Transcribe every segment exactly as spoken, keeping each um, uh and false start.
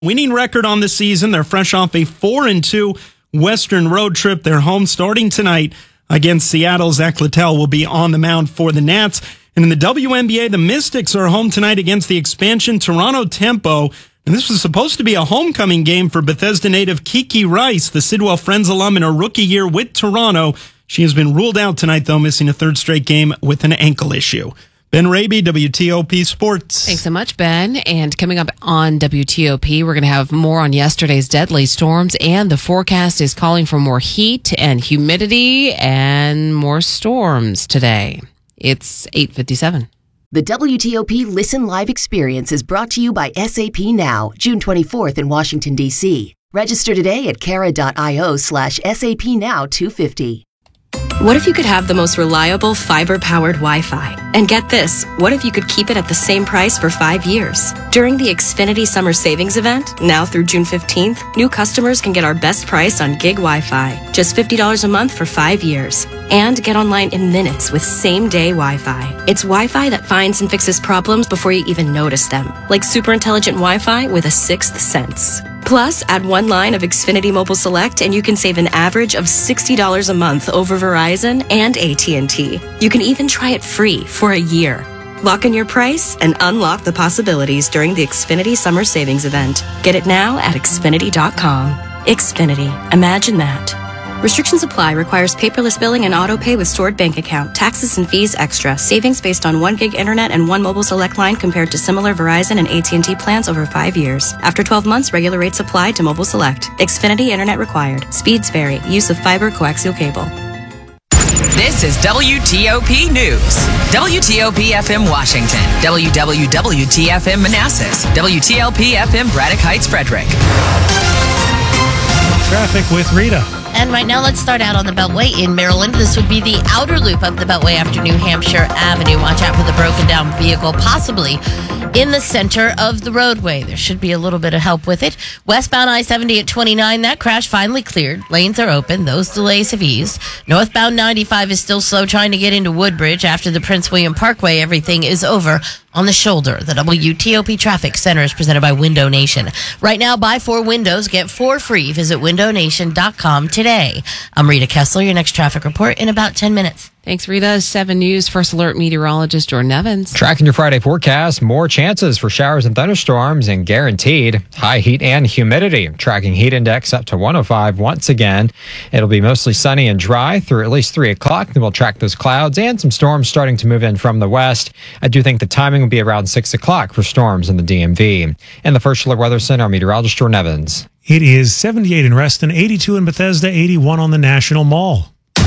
winning record on the season. They're fresh off a four and two Western road trip. They're home starting tonight against Seattle. Zach Littell will be on the mound for the Nats. And in the W N B A, the Mystics are home tonight against the expansion Toronto Tempo. And this was supposed to be a homecoming game for Bethesda native Kiki Rice, the Sidwell Friends alum in her rookie year with Toronto. She has been ruled out tonight, though, missing a third straight game with an ankle issue. Ben Raby, W T O P Sports. Thanks so much, Ben. And coming up on W T O P, we're going to have more on yesterday's deadly storms, and the forecast is calling for more heat and humidity and more storms today. It's eight fifty-seven. The W T O P Listen Live experience is brought to you by S A P Now, June twenty-fourth in Washington, D C. Register today at cara.io slash SAP Now 250. What if you could have the most reliable fiber-powered Wi-Fi? And get this, what if you could keep it at the same price for five years? During the Xfinity Summer Savings Event, now through June fifteenth, new customers can get our best price on gig Wi-Fi, just fifty dollars a month for five years. And get online in minutes with same-day Wi-Fi. It's Wi-Fi that finds and fixes problems before you even notice them, like super intelligent Wi-Fi with a sixth sense. Plus, add one line of Xfinity Mobile Select and you can save an average of sixty dollars a month over Verizon and A T and T. You can even try it free for a year. Lock in your price and unlock the possibilities during the Xfinity Summer Savings Event. Get it now at Xfinity dot com. Xfinity. Imagine that. Restrictions apply. Requires paperless billing and auto pay with stored bank account. Taxes and fees extra. Savings based on one gig internet and one mobile select line compared to similar Verizon and A T and T plans over five years. After twelve months, regular rates apply to mobile select. Xfinity internet required. Speeds vary. Use of fiber coaxial cable. This is W T O P News. W T O P F M Washington. W W W T F M Manassas. W T L P F M Braddock Heights Frederick. Traffic with Rita. And right now, let's start out on the Beltway in Maryland. This would be the outer loop of the Beltway after New Hampshire Avenue. Watch out for the broken down vehicle, possibly in the center of the roadway. There should be a little bit of help with it. Westbound I seventy at twenty-nine, that crash finally cleared. Lanes are open. Those delays have eased. Northbound ninety-five is still slow trying to get into Woodbridge. After the Prince William Parkway, everything is over on the shoulder. The W T O P Traffic Center is presented by Window Nation. Right now, buy four windows, get four free. Visit window nation dot com today. I'm Rita Kessler. Your next traffic report in about ten minutes. Thanks, Rita. seven News First Alert meteorologist Jordan Evans. Tracking your Friday forecast, more chances for showers and thunderstorms and guaranteed high heat and humidity. Tracking heat index up to one oh five once again. It'll be mostly sunny and dry through at least three o'clock. Then we'll track those clouds and some storms starting to move in from the west. I do think the timing will be around six o'clock for storms in the D M V. And the First Alert Weather Center, meteorologist Jordan Evans. It is seventy-eight in Reston, eighty-two in Bethesda, eighty-one on the National Mall.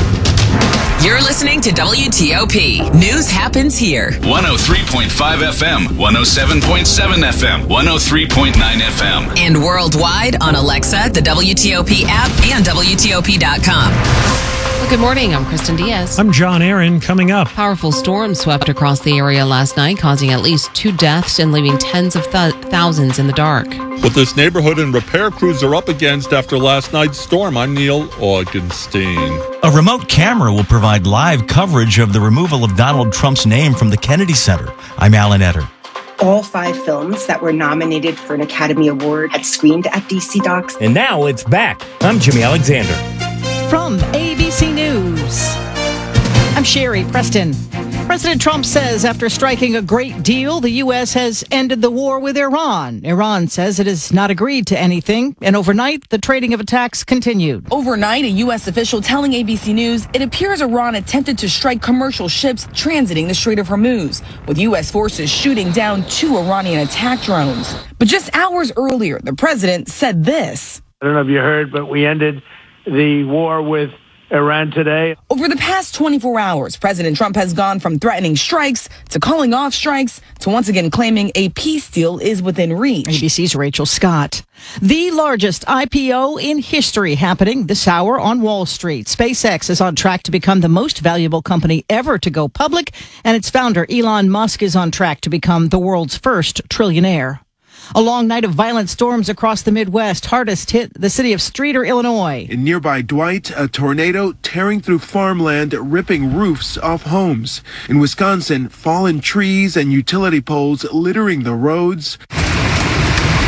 You're listening to W T O P. News happens here. one oh three point five F M, one oh seven point seven F M, one oh three point nine F M. And worldwide on Alexa, the W T O P app, and W T O P dot com. Well, good morning. I'm Kristen Diaz. I'm John Aaron. Coming up. Powerful storms swept across the area last night, causing at least two deaths and leaving tens of th- thousands in the dark. What this neighborhood and repair crews are up against after last night's storm, I'm Neil Augenstein. A remote camera will provide live coverage of the removal of Donald Trump's name from the Kennedy Center. I'm Alan Etter. All five films that were nominated for an Academy Award had screened at D C Docs. And now it's back. I'm Jimmy Alexander. From A B C News, I'm Sherry Preston. President Trump says after striking a great deal, the U S has ended the war with Iran. Iran says it has not agreed to anything, and overnight, the trading of attacks continued. Overnight, a U S official telling A B C News it appears Iran attempted to strike commercial ships transiting the Strait of Hormuz, with U S forces shooting down two Iranian attack drones. But just hours earlier, the president said this. I don't know if you heard, but we ended the war with Iran today. Over the past twenty-four hours, President Trump has gone from threatening strikes to calling off strikes to once again claiming a peace deal is within reach. A B C's Rachel Scott. The largest I P O in history happening this hour on Wall Street. SpaceX is on track to become the most valuable company ever to go public, and its founder, Elon Musk, is on track to become the world's first trillionaire. A long night of violent storms across the Midwest. Hardest hit the city of Streator, Illinois. In nearby Dwight, a tornado tearing through farmland, ripping roofs off homes. In Wisconsin, fallen trees and utility poles littering the roads.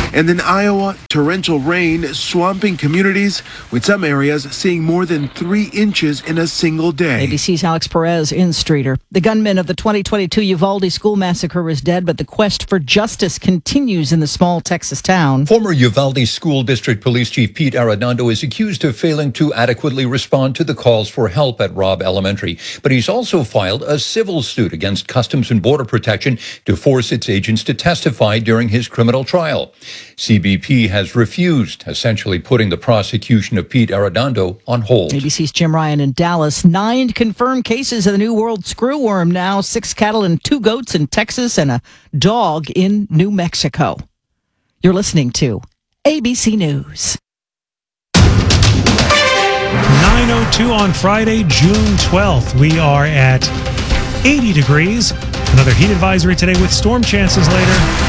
And in Iowa, torrential rain swamping communities, with some areas seeing more than three inches in a single day. A B C's Alex Perez in Streeter. The gunman of the twenty twenty-two Uvalde school massacre is dead, but the quest for justice continues in the small Texas town. Former Uvalde School District Police Chief Pete Arredondo is accused of failing to adequately respond to the calls for help at Robb Elementary. But he's also filed a civil suit against Customs and Border Protection to force its agents to testify during his criminal trial. C B P has refused, essentially putting the prosecution of Pete Arredondo on hold. A B C's Jim Ryan in Dallas. Nine confirmed cases of the New World screwworm now. Six cattle and two goats in Texas and a dog in New Mexico. You're listening to A B C News. nine oh two on Friday, June twelfth. We are at eighty degrees. Another heat advisory today with storm chances later.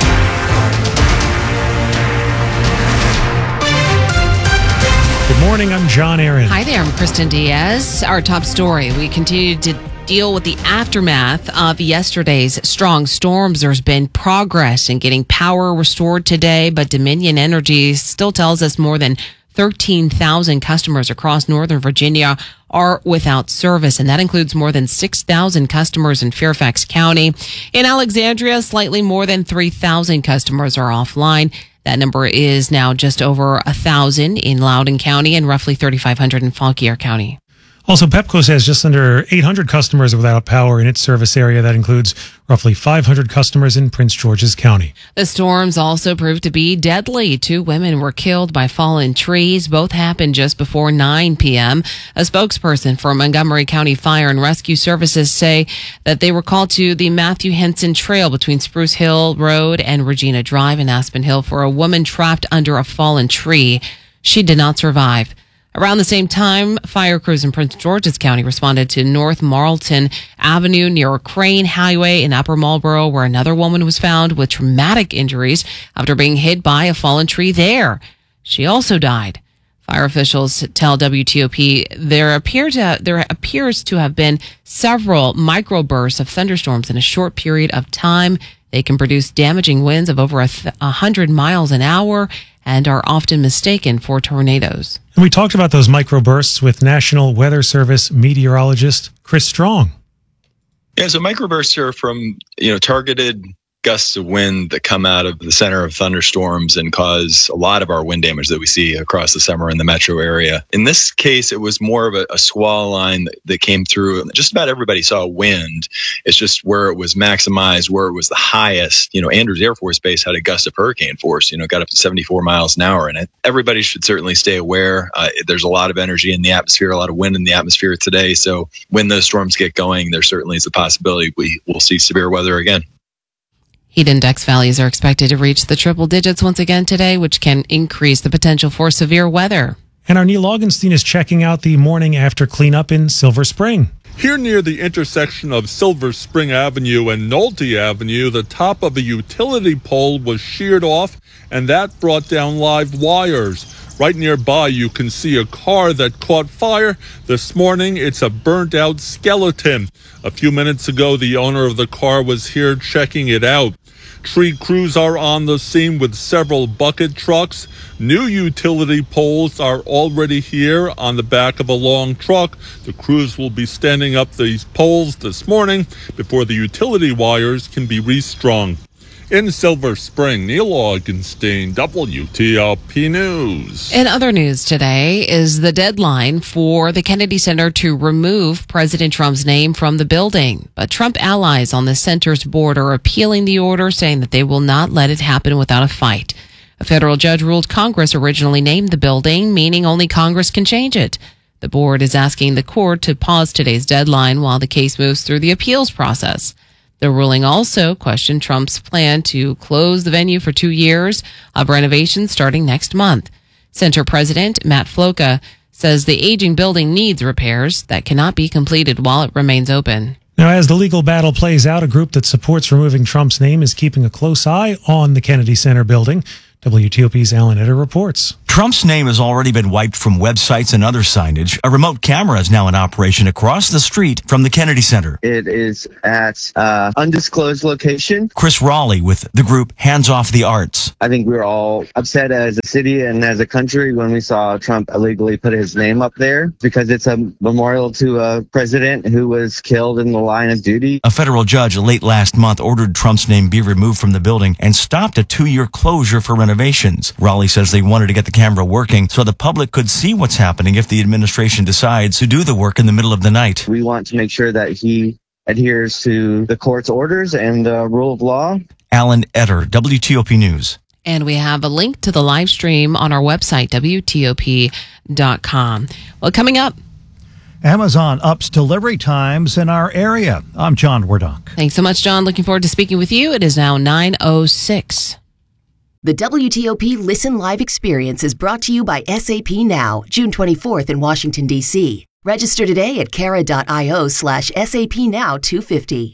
Good morning, I'm John Aaron. Hi there, I'm Kristen Diaz. Our top story, we continue to deal with the aftermath of yesterday's strong storms. There's been progress in getting power restored today, but Dominion Energy still tells us more than thirteen thousand customers across Northern Virginia are without service, and that includes more than six thousand customers in Fairfax County. In Alexandria, slightly more than three thousand customers are offline. That number is now just over one thousand in Loudoun County and roughly thirty-five hundred in Fauquier County. Also, Pepco says just under eight hundred customers without power in its service area. That includes roughly five hundred customers in Prince George's County. The storms also proved to be deadly. Two women were killed by fallen trees. Both happened just before nine p.m. A spokesperson for Montgomery County Fire and Rescue Services say that they were called to the Matthew Henson Trail between Spruce Hill Road and Regina Drive in Aspen Hill for a woman trapped under a fallen tree. She did not survive. Around the same time, fire crews in Prince George's County responded to North Marlton Avenue near Crane Highway in Upper Marlboro, where another woman was found with traumatic injuries after being hit by a fallen tree there. She also died. Fire officials tell W T O P there appear to there appears to have been several microbursts of thunderstorms in a short period of time. They can produce damaging winds of over a th- one hundred miles an hour and are often mistaken for tornadoes. And we talked about those microbursts with National Weather Service meteorologist Chris Strong. Yeah, so microbursts are from, you know, targeted gusts of wind that come out of the center of thunderstorms and cause a lot of our wind damage that we see across the summer in the metro area. In this case, it was more of a, a squall line that, that came through. Just about everybody saw wind. It's just where it was maximized, where it was the highest. You know, Andrews Air Force Base had a gust of hurricane force, you know, got up to seventy-four miles an hour. And it, everybody should certainly stay aware. Uh, there's a lot of energy in the atmosphere, a lot of wind in the atmosphere today. So when those storms get going, there certainly is a possibility we will see severe weather again. Heat index values are expected to reach the triple digits once again today, which can increase the potential for severe weather. And our Neil Augenstein is checking out the morning after cleanup in Silver Spring. Here near the intersection of Silver Spring Avenue and Nolte Avenue, the top of a utility pole was sheared off, and that brought down live wires. Right nearby, you can see a car that caught fire. This morning, it's a burnt-out skeleton. A few minutes ago, the owner of the car was here checking it out. Tree crews are on the scene with several bucket trucks. New utility poles are already here on the back of a long truck. The crews will be standing up these poles this morning before the utility wires can be restrung. In Silver Spring, Neil Augenstein, W T O P News. In other news today is the deadline for the Kennedy Center to remove President Trump's name from the building. But Trump allies on the center's board are appealing the order, saying that they will not let it happen without a fight. A federal judge ruled Congress originally named the building, meaning only Congress can change it. The board is asking the court to pause today's deadline while the case moves through the appeals process. The ruling also questioned Trump's plan to close the venue for two years of renovations starting next month. Center President Matt Floca says the aging building needs repairs that cannot be completed while it remains open. Now, as the legal battle plays out, a group that supports removing Trump's name is keeping a close eye on the Kennedy Center building. W T O P's Alan Eder reports. Trump's name has already been wiped from websites and other signage. A remote camera is now in operation across the street from the Kennedy Center. It is at uh, undisclosed location. Chris Raleigh with the group Hands Off the Arts. I think we were all upset as a city and as a country when we saw Trump illegally put his name up there because it's a memorial to a president who was killed in the line of duty. A federal judge late last month ordered Trump's name be removed from the building and stopped a two-year closure for renovations. Raleigh says they wanted to get the camera working so the public could see what's happening if the administration decides to do the work in the middle of the night. We want to make sure that he adheres to the court's orders and the rule of law. Alan Etter, W T O P News. And we have a link to the live stream on our website, W T O P dot com. Well, coming up, Amazon ups delivery times in our area. I'm John Wardock. Thanks so much, John. Looking forward to speaking with you. It is now nine oh six. The W T O P Listen Live experience is brought to you by S A P Now, June twenty-fourth in Washington, D C. Register today at cara.io slash SAP Now 250.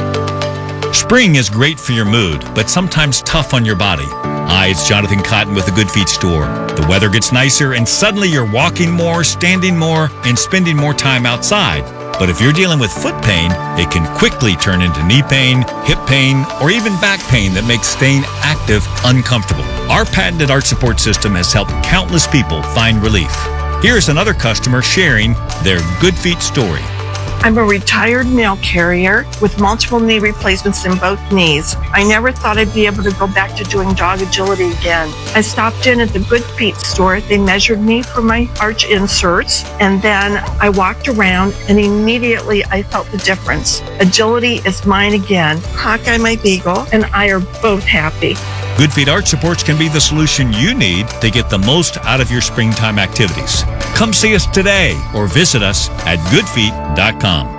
Spring is great for your mood, but sometimes tough on your body. Hi, it's Jonathan Cotton with the Good Feet store. The weather gets nicer and suddenly you're walking more, standing more, and spending more time outside. But if you're dealing with foot pain, it can quickly turn into knee pain, hip pain, or even back pain that makes staying active uncomfortable. Our patented arch support system has helped countless people find relief. Here's another customer sharing their Good Feet story. I'm a retired mail carrier with multiple knee replacements in both knees. I never thought I'd be able to go back to doing dog agility again. I stopped in at the Good Feet store. They measured me for my arch inserts, and then I walked around, and immediately I felt the difference. Agility is mine again. Hawkeye, my beagle, and I are both happy. Good Feet Arch Supports can be the solution you need to get the most out of your springtime activities. Come see us today or visit us at good feet dot com.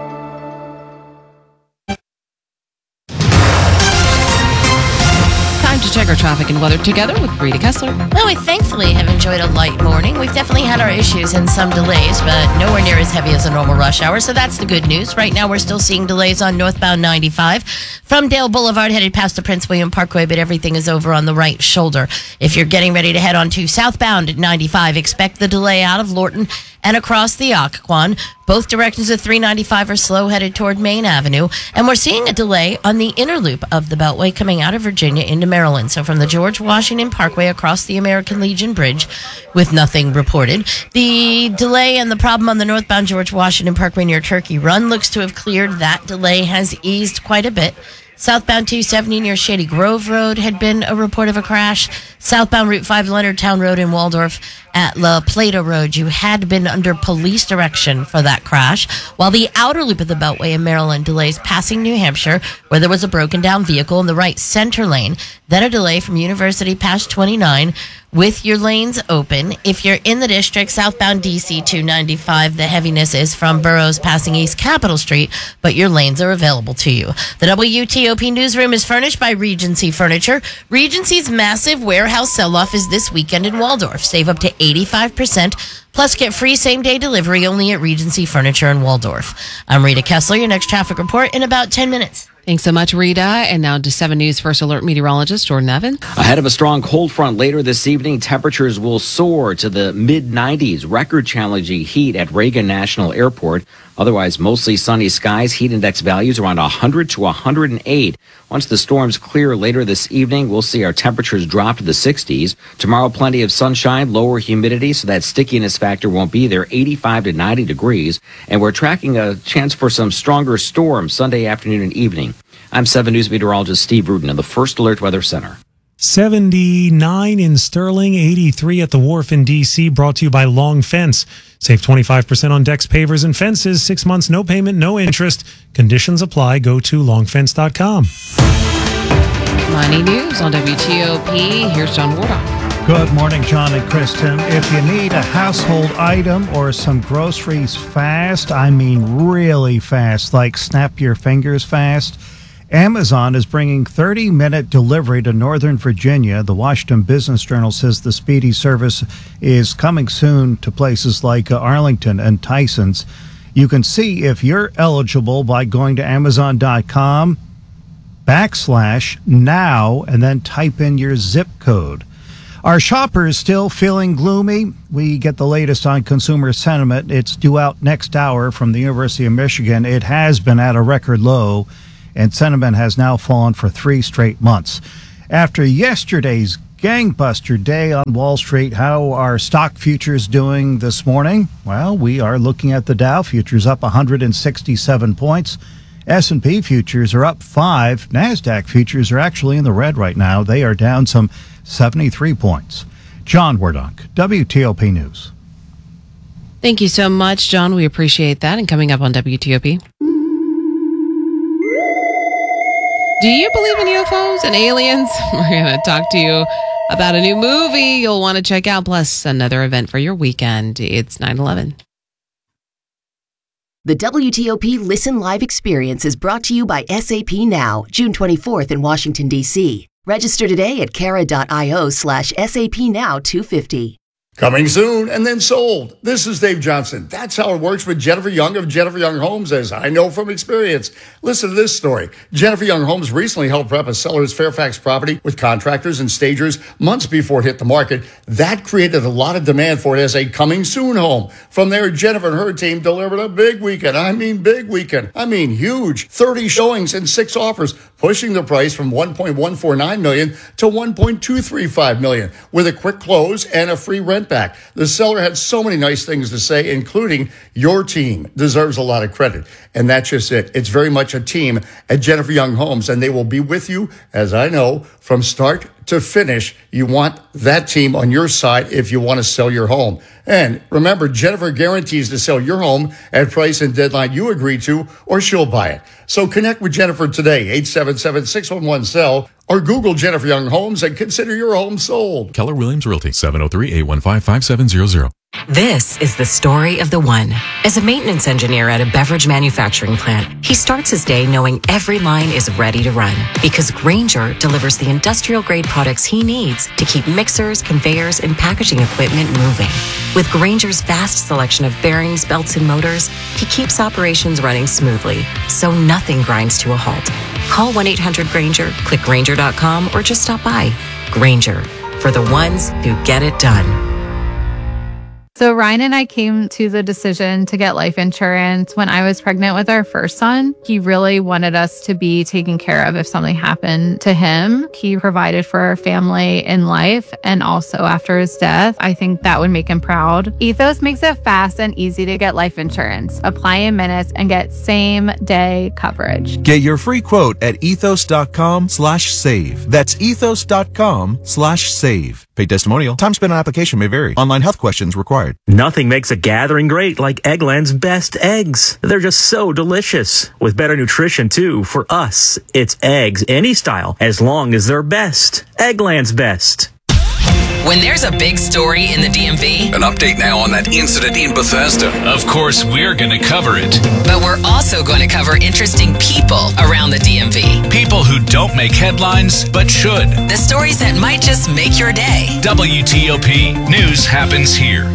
Time to check our traffic and weather together with Rita Kessler. Well, we thankfully have enjoyed a light morning. We've definitely had our issues and some delays, but nowhere near as heavy as a normal rush hour, so that's the good news. Right now, we're still seeing delays on northbound ninety-five from Dale Boulevard headed past the Prince William Parkway, but everything is over on the right shoulder. If you're getting ready to head on to southbound at ninety-five, expect the delay out of Lorton and across the Occoquan. Both directions of three ninety-five are slow headed toward Main Avenue, and we're seeing a delay on the inner loop of the Beltway coming out of Virginia into Maryland. So from the George Washington Parkway across the American Legion Bridge with nothing reported. The delay and the problem on the northbound George Washington Parkway near Turkey Run looks to have cleared. That delay has eased quite a bit. Southbound two seventy near Shady Grove Road had been a report of a crash. Southbound Route five Leonardtown Road in Waldorf at La Plata Road, you had been under police direction for that crash, while the outer loop of the Beltway in Maryland delays passing New Hampshire, where there was a broken down vehicle in the right center lane. Then a delay from University past twenty-nine with your lanes open. If you're in the district, southbound D C two ninety-five, the heaviness is from Burroughs passing East Capitol Street, but your lanes are available to you. The W T O P newsroom is furnished by Regency Furniture. Regency's massive warehouse sell-off is this weekend in Waldorf. Save up to eighty-five percent, plus get free same-day delivery only at Regency Furniture in Waldorf. I'm Rita Kessler, your next traffic report in about ten minutes. Thanks so much, Rita. And now to seven News First Alert meteorologist Jordan Evan. Ahead of a strong cold front later this evening, temperatures will soar to the mid nineties, record-challenging heat at Reagan National Airport. Otherwise, mostly sunny skies, heat index values around one hundred to one hundred eight. Once the storms clear later this evening, we'll see our temperatures drop to the sixties. Tomorrow, plenty of sunshine, lower humidity, so that stickiness factor won't be there, eighty-five to ninety degrees. And we're tracking a chance for some stronger storms Sunday afternoon and evening. I'm seven News meteorologist Steve Rudin in the First Alert Weather Center. seventy-nine in Sterling, eighty-three at the Wharf in D C, brought to you by Long Fence. Save twenty-five percent on decks, pavers, and fences. Six months, no payment, no interest. Conditions apply. Go to long fence dot com. Money News on W T O P. Here's John Wardock. Good morning, John and Kristen. If you need a household item or some groceries fast, I mean really fast, like snap your fingers fast, Amazon is bringing thirty-minute delivery to Northern Virginia. The Washington Business Journal says the speedy service is coming soon to places like Arlington and Tysons. You can see if you're eligible by going to amazon dot com backslash now and then type in your zip code. Are shoppers still feeling gloomy? We get the latest on consumer sentiment. It's due out next hour from the University of Michigan. It has been at a record low, and sentiment has now fallen for three straight months. After yesterday's gangbuster day on Wall Street, how are stock futures doing this morning? Well, we are looking at the Dow futures up one hundred sixty-seven points. S and P futures are up five. NASDAQ futures are actually in the red right now. They are down some seventy-three points. John Werdunk, W T O P News. Thank you so much, John. We appreciate that. And coming up on W T O P. Do you believe in U F Os and aliens? We're going to talk to you about a new movie you'll want to check out, plus another event for your weekend. It's nine eleven. The W T O P Listen Live experience is brought to you by S A P Now, June twenty-fourth in Washington, D C Register today at cara.io slash SAP Now 250. Coming soon and then sold. This is Dave Johnson. That's how it works with Jennifer Young of Jennifer Young Homes, as I know from experience. Listen to this story. Jennifer Young Homes recently helped prep a seller's Fairfax property with contractors and stagers months before it hit the market. That created a lot of demand for it as a coming soon home. From there, Jennifer and her team delivered a big weekend. I mean big weekend. I mean huge. thirty showings and six offers, pushing the price from one point one four nine million dollars to one point two three five million dollars with a quick close and a free rent back. The seller had so many nice things to say, including your team deserves a lot of credit. And that's just it. It's very much a team at Jennifer Young Homes, and they will be with you, as I know, from start to finish. You want that team on your side if you want to sell your home. And remember, Jennifer guarantees to sell your home at price and deadline you agree to, or she'll buy it. So connect with Jennifer today, eight seven seven, six one one, S E L L, or Google Jennifer Young Homes and consider your home sold. Keller Williams Realty, seven oh three, eight one five, five seven zero zero. This is the story of the one. As a maintenance engineer at a beverage manufacturing plant, he starts his day knowing every line is ready to run because Grainger delivers the industrial-grade products he needs to keep mixers, conveyors, and packaging equipment moving. With Grainger's vast selection of bearings, belts, and motors, he keeps operations running smoothly, so nothing grinds to a halt. Call one eight hundred Grainger, click Grainger dot com, or just stop by. Grainger, for the ones who get it done. So Ryan and I came to the decision to get life insurance when I was pregnant with our first son. He really wanted us to be taken care of if something happened to him. He provided for our family in life and also after his death. I think that would make him proud. Ethos makes it fast and easy to get life insurance. Apply in minutes and get same day coverage. Get your free quote at ethos.com slash save. That's ethos.com slash save. Paid testimonial. Time spent on application may vary. Online health questions required. Nothing makes a gathering great like Eggland's best eggs. They're just so delicious. With better nutrition, too. For us, it's eggs any style, as long as they're best. Eggland's best. When there's a big story in the D M V. An update now on that incident in Bethesda. Of course, we're going to cover it. But we're also going to cover interesting people around the D M V. People who don't make headlines, but should. The stories that might just make your day. W T O P News happens here.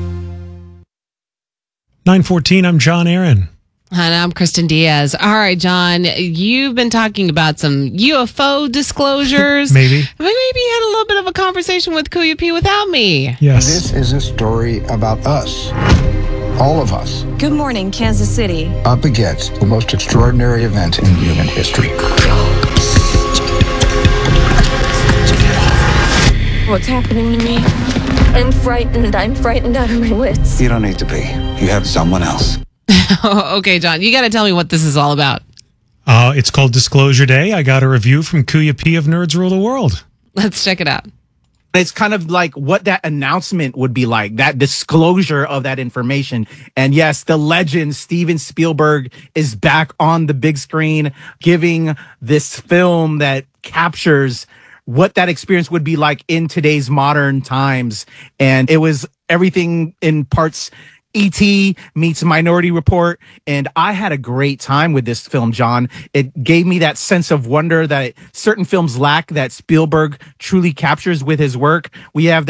nine fourteen, I'm John Aaron. And I'm Kristen Diaz. All right, John, you've been talking about some U F O disclosures. Maybe. Maybe you had a little bit of a conversation with Kuya P without me. Yes. This is a story about us. All of us. Good morning, Kansas City. Up against the most extraordinary event in human history. What's happening to me? I'm frightened. I'm frightened out of my wits. You don't need to be. You have someone else. Okay, John, you got to tell me what this is all about. Uh, it's called Disclosure Day. I got a review from Kuya P of Nerds Rule the World. Let's check it out. It's kind of like what that announcement would be like, that disclosure of that information. And yes, the legend Steven Spielberg is back on the big screen, giving this film that captures what that experience would be like in today's modern times. And it was everything in parts E T meets Minority Report, and I had a great time with this film, John. It gave me that sense of wonder that certain films lack, that Spielberg truly captures with his work. We have that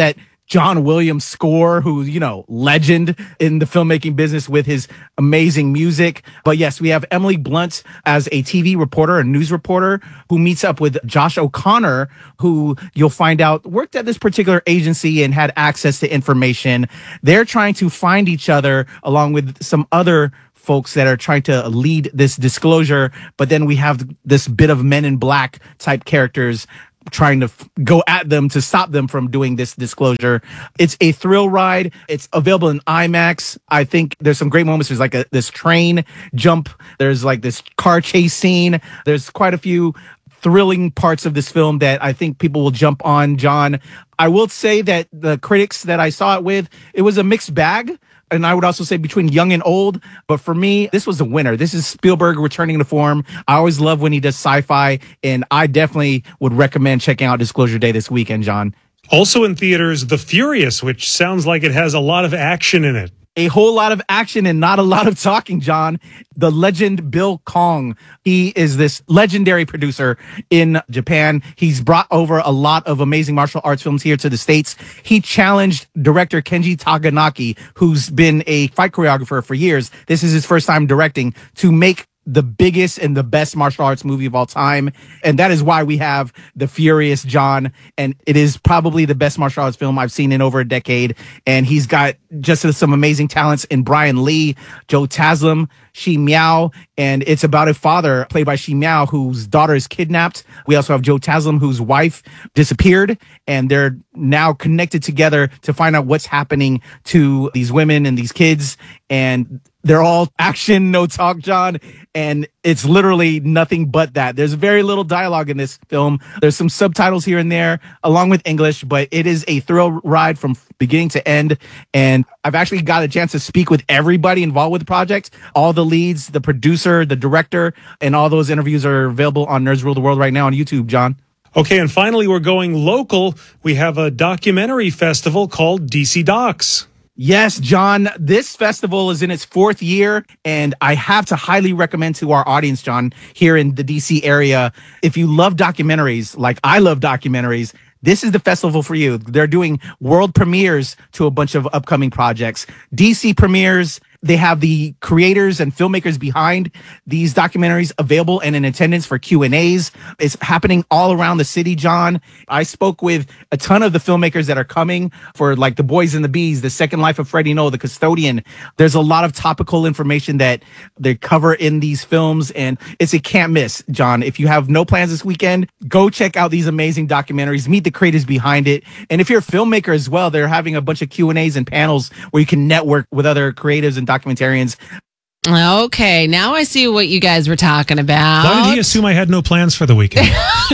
John Williams score, who, you know, legend in the filmmaking business with his amazing music. But yes, we have Emily Blunt as a T V reporter, a news reporter, who meets up with Josh O'Connor, who you'll find out worked at this particular agency and had access to information. They're trying to find each other along with some other folks that are trying to lead this disclosure. But then we have this bit of Men in Black type characters trying to f- go at them to stop them from doing this disclosure. It's a thrill ride. It's available in IMAX. I think there's some great moments. There's like a, this train jump. There's like this car chase scene. There's quite a few thrilling parts of this film that I think people will jump on, John. I will say that the critics that I saw it with, it was a mixed bag. And I would also say between young and old. But for me, this was a winner. This is Spielberg returning to form. I always love when he does sci-fi. And I definitely would recommend checking out Disclosure Day this weekend, John. Also in theaters, The Furious, which sounds like it has a lot of action in it. A whole lot of action and not a lot of talking, John. The legend Bill Kong. He is this legendary producer in Japan. He's brought over a lot of amazing martial arts films here to the States. He challenged director Kenji Takanaki, who's been a fight choreographer for years. This is his first time directing, to make the biggest and the best martial arts movie of all time. And that is why we have The Furious, John. And it is probably the best martial arts film I've seen in over a decade. And he's got just some amazing talents in Brian Lee, Joe Taslim, Shi Miao. And it's about a father played by Shi Miao whose daughter is kidnapped. We also have Joe Taslim, whose wife disappeared. And they're now connected together to find out what's happening to these women and these kids. And they're all action, no talk, John. And it's literally nothing but that. There's very little dialogue in this film. There's some subtitles here and there, along with English, but it is a thrill ride from beginning to end. And I've actually got a chance to speak with everybody involved with the project, all the leads, the producer, the director, and all those interviews are available on Nerds Rule the World right now on YouTube, John. Okay, and finally, we're going local. We have a documentary festival called D C Docs. Yes, John, this festival is in its fourth year, and I have to highly recommend to our audience, John, here in the D C area, if you love documentaries, like I love documentaries, this is the festival for you. They're doing world premieres to a bunch of upcoming projects. D C premieres. They have the creators and filmmakers behind these documentaries available and in attendance for Q and A's. It's happening all around the city, John. I spoke with a ton of the filmmakers that are coming for like The Boys and the Bees, The Second Life of Freddie Noah, The Custodian. There's a lot of topical information that they cover in these films, and it's a can't miss, John. If you have no plans this weekend, go check out these amazing documentaries, meet the creators behind it. And if you're a filmmaker as well, they're having a bunch of Q and A's and panels where you can network with other creatives and documentarians. Okay, now I see what you guys were talking about. Why did he assume I had no plans for the weekend?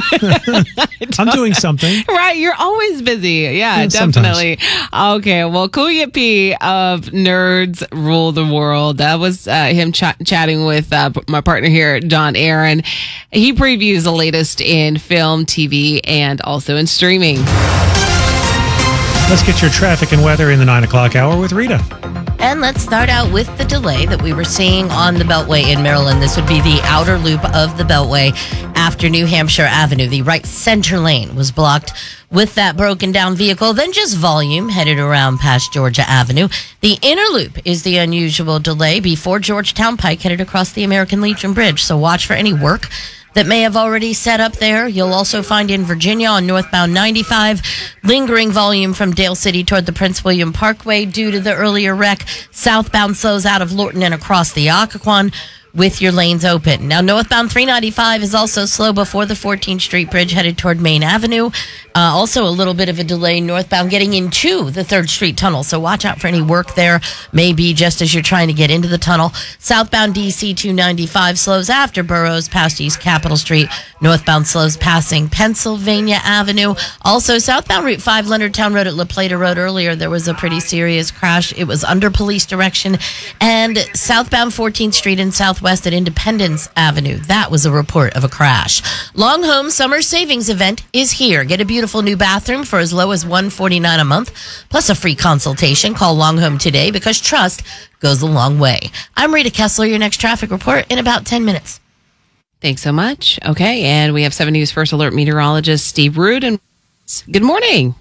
I'm doing something. Right, you're always busy. Yeah, Yeah, definitely. Okay, well, Kuya P of Nerds Rule the World. That was uh, him ch- chatting with uh, my partner here, John Aaron. He previews the latest in film, T V, and also in streaming. Let's get your traffic and weather in the nine o'clock hour with Rita. And let's start out with the delay that we were seeing on the Beltway in Maryland. This would be the outer loop of the Beltway after New Hampshire Avenue. The right center lane was blocked with that broken down vehicle, then just volume headed around past Georgia Avenue. The inner loop is the unusual delay before Georgetown Pike headed across the American Legion Bridge. So watch for any work that may have already set up there. You'll also find in Virginia on northbound ninety-five, lingering volume from Dale City toward the Prince William Parkway due to the earlier wreck. Southbound slows out of Lorton and across the Occoquan with your lanes open. Now, northbound three ninety-five is also slow before the fourteenth Street Bridge headed toward Main Avenue. Uh, also a little bit of a delay northbound getting into the third Street Tunnel, so watch out for any work there. Maybe just as you're trying to get into the tunnel. Southbound D C two ninety-five slows after Burroughs past East Capitol Street. Northbound slows passing Pennsylvania Avenue. Also, southbound Route five, Leonardtown Road at La Plata Road earlier, there was a pretty serious crash. It was under police direction. And southbound fourteenth Street and Southwest at Independence Avenue, that was a report of a crash. Long Home Summer Savings Event is here. Get a beautiful new bathroom for as low as one hundred forty-nine dollars a month, plus a free consultation. Call Long Home today because trust goes a long way. I'm Rita Kessler, your next traffic report in about ten minutes. Thanks so much. Okay, and we have seven News First Alert meteorologist Steve Rude. And good morning.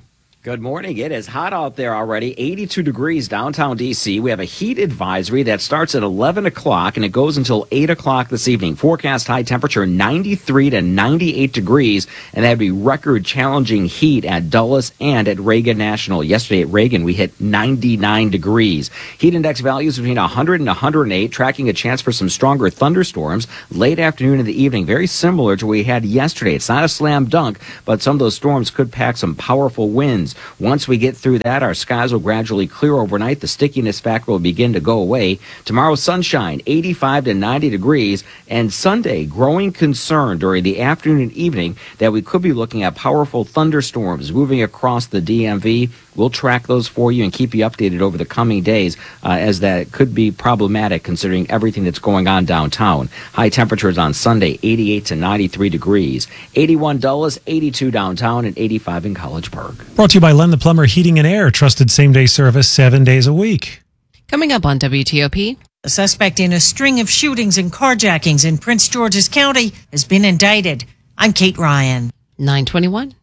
Good morning. It is hot out there already. eighty-two degrees downtown D C. We have a heat advisory that starts at eleven o'clock and it goes until eight o'clock this evening. Forecast high temperature ninety-three to ninety-eight degrees, and that'd be record challenging heat at Dulles and at Reagan National. Yesterday at Reagan, we hit ninety-nine degrees. Heat index values between one hundred and one hundred eight, tracking a chance for some stronger thunderstorms late afternoon and the evening. Very similar to what we had yesterday. It's not a slam dunk, but some of those storms could pack some powerful winds. Once we get through that, our skies will gradually clear overnight. The stickiness factor will begin to go away. Tomorrow, sunshine, eighty-five to ninety degrees. And Sunday, growing concern during the afternoon and evening that we could be looking at powerful thunderstorms moving across the D M V. We'll track those for you and keep you updated over the coming days uh, as that could be problematic considering everything that's going on downtown. High temperatures on Sunday, eighty-eight to ninety-three degrees. eighty-one Dulles, eighty-two downtown, and eighty-five in College Park. Brought to you by Len the Plumber Heating and Air. Trusted same-day service seven days a week. Coming up on W T O P. A suspect in a string of shootings and carjackings in Prince George's County has been indicted. I'm Kate Ryan. nine twenty-one.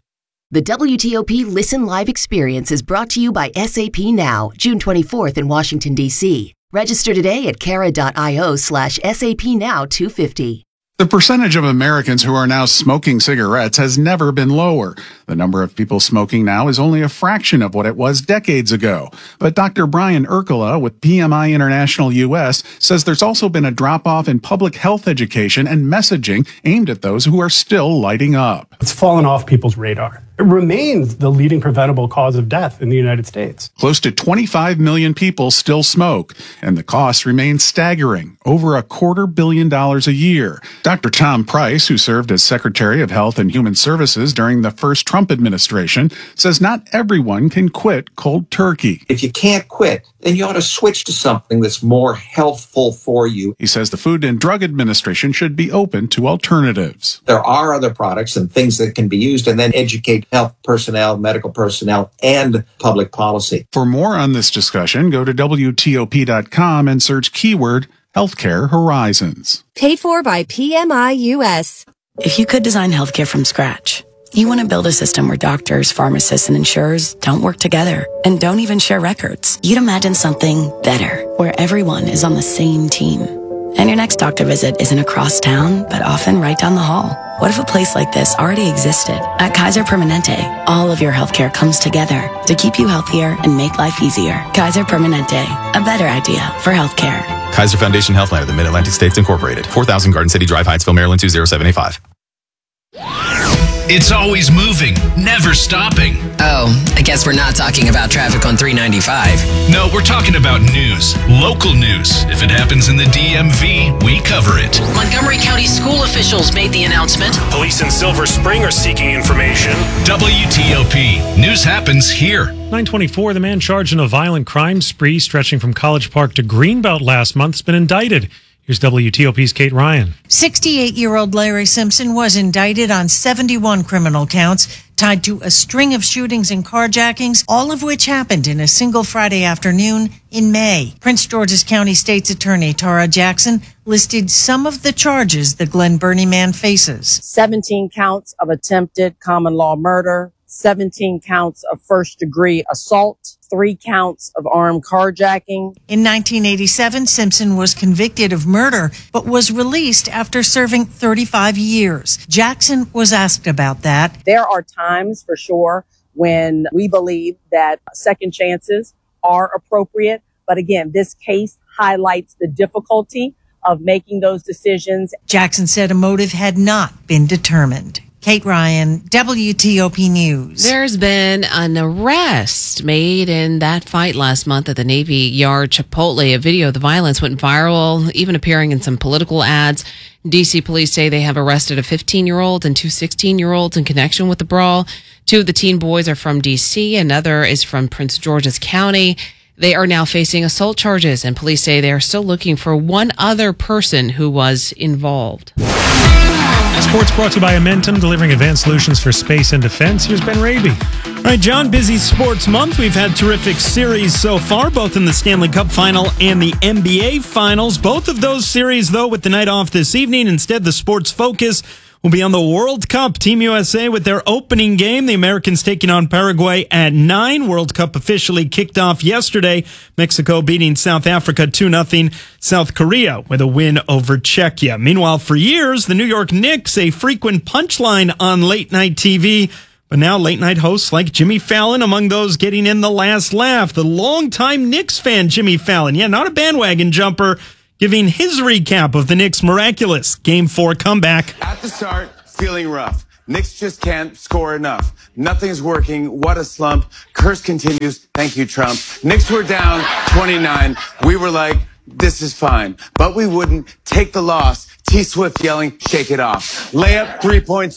The W T O P Listen Live experience is brought to you by S A P Now, June twenty-fourth in Washington, D C. Register today at cara.io slash SAP Now 250. The percentage of Americans who are now smoking cigarettes has never been lower. The number of people smoking now is only a fraction of what it was decades ago. But Doctor Brian Urkula with P M I International U S says there's also been a drop-off in public health education and messaging aimed at those who are still lighting up. It's fallen off people's radar. It remains the leading preventable cause of death in the United States. Close to twenty-five million people still smoke, and the cost remains staggering, over a quarter billion dollars a year. Doctor Tom Price, who served as Secretary of Health and Human Services during the first Trump administration, says not everyone can quit cold turkey. If you can't quit, then you ought to switch to something that's more healthful for you. He says the Food and Drug Administration should be open to alternatives. There are other products and things that can be used, and then educate health personnel, medical personnel, and public policy. For more on this discussion, go to W T O P dot com and search keyword Healthcare Horizons. Paid for by P M I U S. If you could design healthcare from scratch, you want to build a system where doctors, pharmacists, and insurers don't work together and don't even share records. You'd imagine something better, where everyone is on the same team. And your next doctor visit isn't across town, but often right down the hall. What if a place like this already existed? At Kaiser Permanente, all of your healthcare comes together to keep you healthier and make life easier. Kaiser Permanente, a better idea for healthcare. Kaiser Foundation Healthline of the Mid-Atlantic States Incorporated. four thousand Garden City Drive, Hyattsville, Maryland two zero seven eight five. It's always moving, never stopping. Oh, I guess we're not talking about traffic on three ninety-five. No, we're talking about news, local news. If it happens in the D M V, we cover it. Montgomery County school officials made the announcement. Police in Silver Spring are seeking information. W T O P. News happens here. nine twenty-four, the man charged in a violent crime spree stretching from College Park to Greenbelt last month has been indicted. Here's W T O P's Kate Ryan. sixty-eight-year-old Larry Simpson was indicted on seventy-one criminal counts tied to a string of shootings and carjackings, all of which happened in a single Friday afternoon in May. Prince George's County State's Attorney Tara Jackson listed some of the charges the Glen Burnie man faces. seventeen counts of attempted common law murder, seventeen counts of first-degree assault, three counts of armed carjacking. In nineteen eighty-seven, Simpson was convicted of murder, but was released after serving thirty-five years. Jackson was asked about that. There are times, for sure, when we believe that second chances are appropriate. But again, this case highlights the difficulty of making those decisions. Jackson said a motive had not been determined. Kate Ryan, W T O P News. There's been an arrest made in that fight last month at the Navy Yard Chipotle. A video of the violence went viral, even appearing in some political ads. D C police say they have arrested a fifteen-year-old and two sixteen-year-olds in connection with the brawl. Two of the teen boys are from D C. Another is from Prince George's County. They are now facing assault charges, and police say they are still looking for one other person who was involved. Sports brought to you by Amentum, delivering advanced solutions for space and defense. Here's Ben Raby. All right, John, busy sports month. We've had terrific series so far, both in the Stanley Cup Final and the N B A Finals. Both of those series, though, with the night off this evening. Instead, the sports focus will be on the World Cup. Team U S A with their opening game. The Americans taking on Paraguay at nine. World Cup officially kicked off yesterday. Mexico beating South Africa two nothing. South Korea with a win over Czechia. Meanwhile, for years, the New York Knicks, a frequent punchline on late night T V. But now late night hosts like Jimmy Fallon among those getting in the last laugh. The longtime Knicks fan, Jimmy Fallon. Yeah, not a bandwagon jumper. Giving his recap of the Knicks' miraculous Game four comeback. At the start, feeling rough. Knicks just can't score enough. Nothing's working. What a slump. Curse continues. Thank you, Trump. Knicks were down twenty-nine. We were like, this is fine. But we wouldn't take the loss. T Swift yelling, shake it off. Layup, three-point